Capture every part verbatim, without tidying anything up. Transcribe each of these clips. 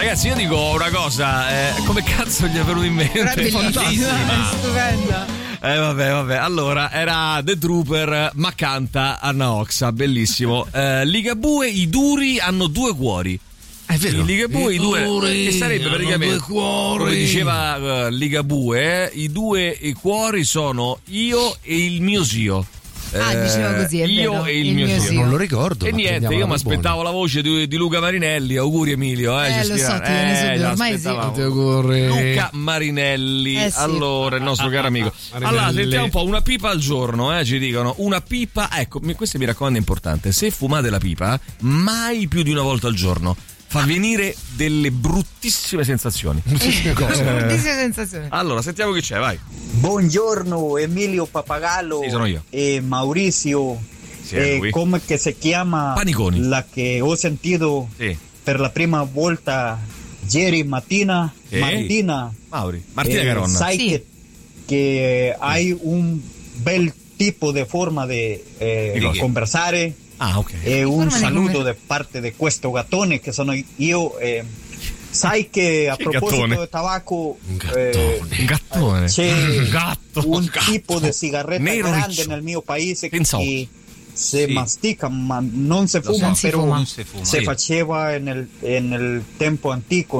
Ragazzi, io dico una cosa, eh, come cazzo gli è venuto in mente? Era bellissima, è stupenda. Eh vabbè, vabbè, allora era The Trooper, ma canta Anna Oxa, bellissimo. Eh, Ligabue, i duri hanno due cuori. È vero. I Ligabue, i due, duri che sarebbe praticamente due cuori. come diceva uh, Ligabue, eh, i due i cuori sono io e il mio zio. Ah, diceva così, è io vero, e il, il mio mio zio. zio. Non lo ricordo. E ma niente, prendiamola io mi per aspettavo la voce di, di Luca Marinelli. Auguri Emilio, eh, Eh, ci lo so, scrivono. ti viene subito, già ormai sì. aspettavamo. Ti auguri. Luca Marinelli, Eh, sì. allora il nostro caro amico. Marinelli. Allora, sentiamo un po', una pipa al giorno, eh, ci dicono, una pipa, ecco, mi- questo mi raccomando è importante, se fumate la pipa, mai più di una volta al giorno. Fa venire delle bruttissime sensazioni. Bruttissime cose. Bruttissime sensazioni. Allora, sentiamo chi c'è, vai. Buongiorno Emilio Pappagallo Sì, sono io. e Maurizio. Sì, è Eh, lui. come che si chiama Paniconi. la che ho sentito Sì. per la prima volta ieri mattina? Sì. Martina. Mauri, Martina Eh, Caronna. sai Sì. che, che hai un bel tipo di forma di eh, Di cosa? conversare Ah, ok. e un forma di saluto conver- da parte di questo gattone che sono io. eh, sai che a Che proposito gattone? di tabacco Un eh, gattone. Un gattone. c'è Un gatto. un gatto. tipo di sigaretta Nero grande riccio. nel mio paese Senza che si Sì. mastica ma non si fuma, Non si però fuma. Non si fuma. si Sì. faceva nel, nel tempo antico.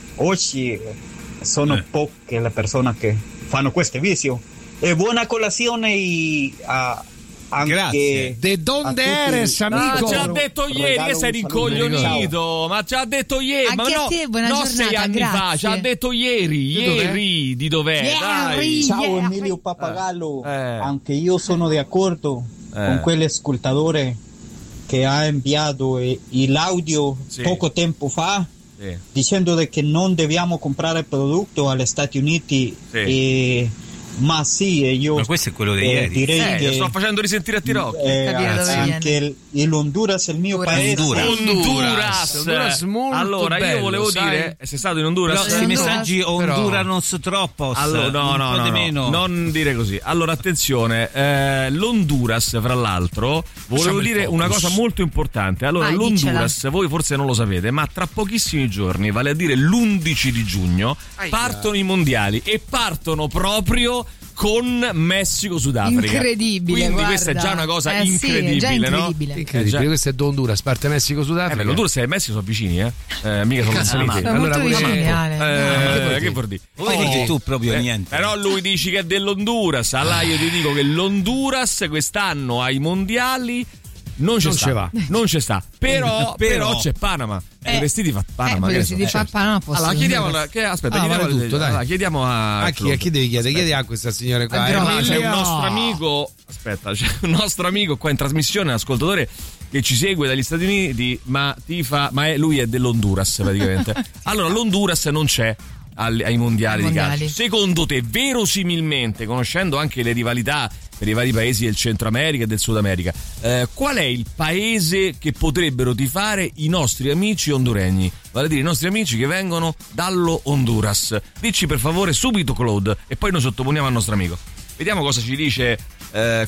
Oggi sono Eh. poche le persone che fanno questo vizio. E buona colazione e a, anche Grazie. De donde a tutti. eres, Ah, amico? ci ha detto ieri che sei rincoglionito, ma ci ha detto ieri, ma Anche a no, te, buona no giornata, sei anni fa, grazie. ci ha detto ieri, Di dov'è? ieri, di dov'è, dai. Ieri. Ciao Yeah. Emilio Pappagallo, Eh. anche io sono d'accordo Eh. con quell'ascoltatore che ha inviato eh, l'audio Sì. poco tempo fa Sì. dicendo de che non dobbiamo comprare prodotto agli Stati Uniti. Sì. E, ma sì, e io Ma questo è quello di eh, ieri. direi Eh, che lo sto facendo risentire a Tirocchi. eh, Capire dove anche il, il Honduras è il mio Honduras. paese. Honduras. Honduras. Honduras molto Allora, io bello, volevo sai? dire, sei stato in Honduras? Però questi Honduras. messaggi Però- Honduranos troppo. Allora, no, un no, po' no, di no, meno. non dire così. Allora, attenzione, eh, l'Honduras, fra l'altro, volevo Facciamo il dire focus. una cosa molto importante. Allora, Vai, l'Honduras, voi forse non lo sapete, ma tra pochissimi giorni, vale a dire l'undici di giugno, Aia. partono i mondiali e partono proprio con Messico-Sudafrica. Incredibile, Quindi guarda. questa è già una cosa Eh sì, è incredibile, già no? incredibile. Incredibile, Eh, già- questo è Honduras, parte Eh, Messico-Sudafrica. beh, l'Honduras e il Messico sono vicini, eh? eh mica sono Cazzo, saliti. ma- Sono Allora molto pure- vicini, Ale. Eh, vuol che dire? vuol dire? Voi dici tu proprio Eh, niente. Però lui dice che è dell'Honduras. Allora io ti dico che l'Honduras quest'anno ai mondiali non c'è Non sta. ce va. Non c'è sta. Però, però, Però- c'è Panama. Eh, I vestiti fa Panama. eh, che i so. vestiti fa Panama possono Allora chiediamo, venire. che, aspetta, Ah, chiediamo, vale tutto, dai. allora, chiediamo a, A chi, a Claude. chi devi chiedere? Chiedi a questa signora qua. A eh, Gronchi. ma C'è un Emilio. nostro amico, aspetta, c'è un nostro amico qua in trasmissione, un ascoltatore che ci segue dagli Stati Uniti, ma tifa, ma è, lui è dell'Honduras praticamente. Allora, l'Honduras non c'è al- ai mondiali Ai di mondiali. calcio. Secondo te, verosimilmente, conoscendo anche le rivalità per i vari paesi del Centro America e del Sud America, eh, qual è il paese che potrebbero tifare i nostri amici honduregni? Vale a dire i nostri amici che vengono dallo Honduras. Dici per favore subito, Claude, e poi noi sottoponiamo al nostro amico. Vediamo cosa ci dice eh,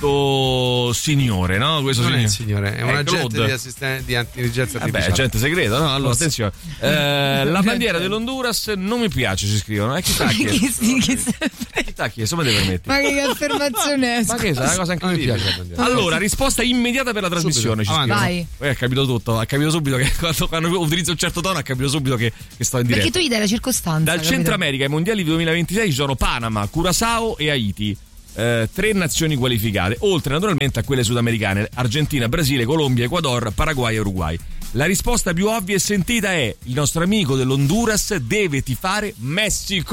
questo signore, no? Questo Non è il signore. signore, è un Eh, agente Claude. di assistenza di intelligenza Vabbè, artificiale. agente segreto, no? Allora, attenzione. Eh, la bandiera dell'Honduras non mi piace, ci scrivono. Eh, chi t'ha Che chiesto? sì, che se- Chi t'ha chiesto? Ma te permetti? Ma che affermazione è? Ma che è una cosa Non mi incredibile. piace la bandiera. Allora, risposta immediata per la trasmissione. Ci Subito, scrivono. avanti. Poi ha capito tutto. Ha capito subito che quando, quando utilizzo un certo tono ha capito subito che, che sto in diretta. Perché tu gli dai la circostanza. Dal capito? Centro America ai mondiali duemilaventisei ci sono Panama, Curaçao e Haiti. Eh, tre nazioni qualificate, oltre naturalmente a quelle sudamericane: Argentina, Brasile, Colombia, Ecuador, Paraguay e Uruguay. La risposta più ovvia e sentita è: il nostro amico dell'Honduras deve tifare Messico.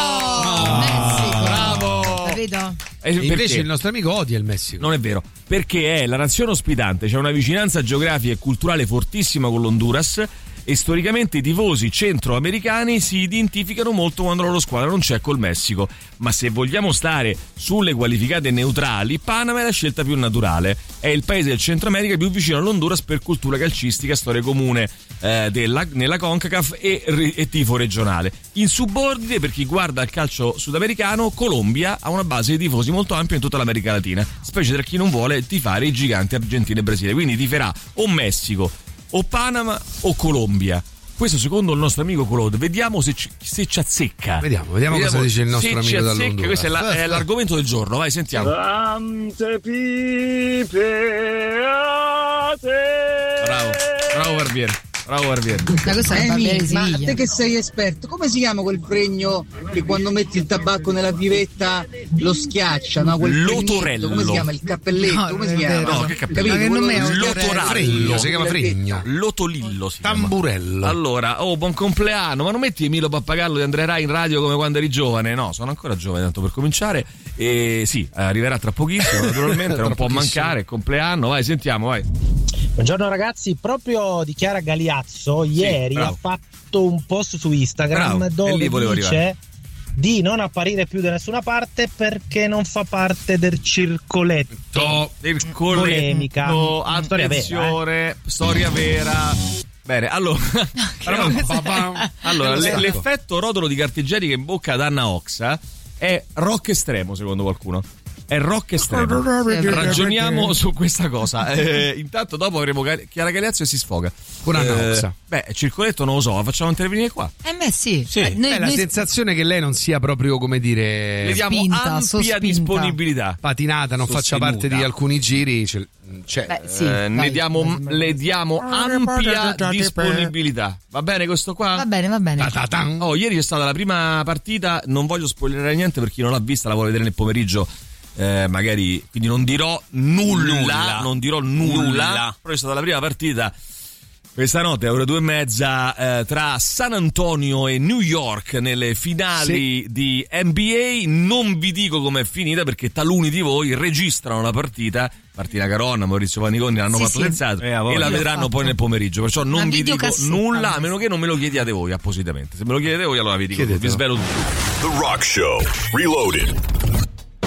Oh, Messico. Bravo. Capito? E E perché? invece il nostro amico odia il Messico. Non è vero, perché è la nazione ospitante, c'è una vicinanza geografica e culturale fortissima con l'Honduras e storicamente i tifosi centroamericani si identificano molto quando la loro squadra non c'è col Messico. Ma se vogliamo stare sulle qualificate neutrali, Panama è la scelta più naturale. È il paese del Centro America più vicino all'Honduras per cultura calcistica, storia comune eh, della, nella CONCACAF e, e tifo regionale. In subordine, per chi guarda il calcio sudamericano, Colombia ha una base di tifosi molto ampia in tutta l'America Latina, specie tra chi non vuole tifare i giganti Argentina e Brasile. Quindi tiferà o Messico o Panama o Colombia. Questo secondo il nostro amico Claude. Vediamo se ci, se ci azzecca. Vediamo, vediamo, vediamo cosa dice il nostro se amico ci azzecca, dall'Honduras. questo è, la, è l'argomento del giorno. Vai, sentiamo. Tante pipe a te. Bravo, bravo Barbiere. Bravo Barbiere. Ma questa è Amy, Barbiere ma Siviglia. te che sei esperto, come si chiama quel fregno che quando metti il tabacco nella pivetta lo schiaccia, no? Quel Lotorello. fregnetto, come si chiama? Il cappelletto, No, come non si è chiama? vero. No, che cappelletto? Ma che non è Quello- Lotorello. Fregno, si chiama Fregno. Lotolillo si chiama. Tamburello. Allora, oh, buon compleanno, ma non metti Emilio Pappagallo di Andrea Rai in radio come quando eri giovane? No, sono ancora giovane, tanto per cominciare. E sì, arriverà tra pochissimo, naturalmente, non può mancare, è compleanno. Vai, sentiamo, vai. Buongiorno ragazzi, proprio di Chiara Galiazzo ieri bravo. ha fatto un post su Instagram Bravo, e dove lì volevo dice arrivare. di non apparire più da nessuna parte perché non fa parte del circoletto. To, il Polemica. colletto, Storia attenzione, storia vera. Bene, allora, allora le- l'effetto rotolo di carta igienica in bocca ad Anna Oxa è rock estremo, secondo qualcuno. È rock estremo. Ragioniamo su questa cosa. Eh, intanto dopo avremo Chiara Galeazzo e si sfoga. Con Anna Eh, Oxa. Beh, Circoletto non lo so, facciamo intervenire qua. Eh beh sì. Sì. Eh, noi, Beh, la noi- sensazione che lei non sia proprio, come dire, Le diamo Spinta, ampia sospinta. disponibilità. patinata, non faccia Sostenuta. parte di alcuni giri. C'è, c'è. Beh, sì, Eh, ne dai, diamo, dai, dai. le diamo ampia disponibilità. Va bene questo qua? Va bene, va bene. Ta-ta-tan. Oh, ieri c'è stata la prima partita, non voglio spoilerare niente per chi non l'ha vista, la vuole vedere nel pomeriggio. Eh, magari, quindi non dirò nulla, Nulla. non dirò nulla, Nulla. però è stata la prima partita questa notte, ore due e mezza, eh, tra San Antonio e New York nelle finali di N B A. Non vi dico com'è finita perché taluni di voi registrano la partita. Martina Caronna, Maurizio Paniconi l'hanno Sì, fatto sì. sensato Eh, a e voglia. la L'ho vedranno fatto. poi nel pomeriggio. Perciò non Una vi dico videocassetta. nulla, a meno che non me lo chiediate voi appositamente. Se me lo chiedete voi, allora vi dico, Chiedetelo. vi svelo tutto. The Rock Show. Reloaded.